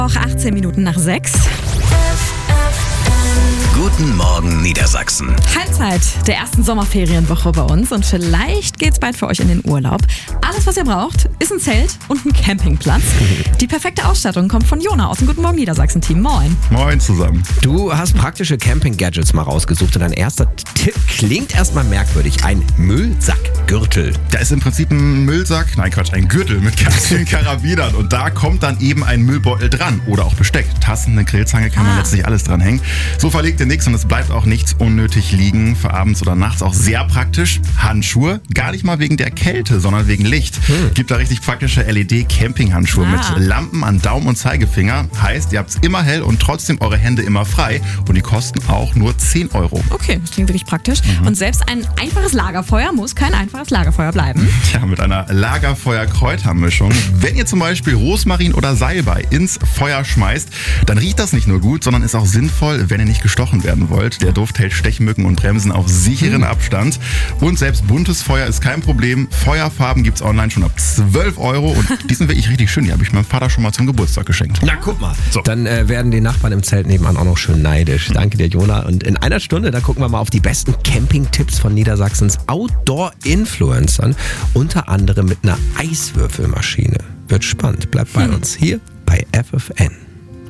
Auch 18 Minuten nach 6. Guten Morgen Niedersachsen. Halbzeit der ersten Sommerferienwoche bei uns und vielleicht geht's bald für euch in den Urlaub. Alles, was ihr braucht, ist ein Zelt und ein Campingplatz. Die perfekte Ausstattung kommt von Jona aus dem Guten Morgen Niedersachsen-Team. Moin. Moin zusammen. Du hast praktische Camping-Gadgets mal rausgesucht und dein erster Tipp klingt erstmal merkwürdig. Ein Müllsackgürtel. Da ist im Prinzip ein ein Gürtel mit ganz vielen Karabinern und da kommt dann eben ein Müllbeutel dran oder auch Besteck. Tassen, eine Grillzange, kann man letztlich alles dranhängen. So verlegt ihr nichts und es bleibt auch nichts unnötig liegen, für abends oder nachts auch sehr praktisch. Handschuhe, gar nicht mal wegen der Kälte, sondern wegen Licht. Gibt da richtig praktische LED-Camping-Handschuhe mit Lampen an Daumen und Zeigefinger. Heißt, ihr habt es immer hell und trotzdem eure Hände immer frei und die kosten auch nur 10 €. Okay, das klingt wirklich praktisch. Und selbst ein einfaches Lagerfeuer muss kein einfaches Lagerfeuer bleiben. Ja, mit einer Lagerfeuer-Kräutermischung. Wenn ihr zum Beispiel Rosmarin oder Salbei ins Feuer schmeißt, dann riecht das nicht nur gut, sondern ist auch sinnvoll, wenn ihr nicht gestochen werden wollt. Der Duft hält Stechmücken und Bremsen auf sicheren Abstand. Und selbst buntes Feuer ist kein Problem. Feuerfarben gibt's online schon ab 12 € und die sind wirklich richtig schön. Die habe ich meinem Vater schon mal zum Geburtstag geschenkt. Na, guck mal. So. Dann werden die Nachbarn im Zelt nebenan auch noch schön neidisch. Danke dir, Jona. Und in einer Stunde, da gucken wir mal auf die besten Camping-Tipps von Niedersachsens Outdoor-Influencern. Unter anderem mit einer Eiswürfelmaschine. Wird spannend. Bleibt bei uns hier bei FFN.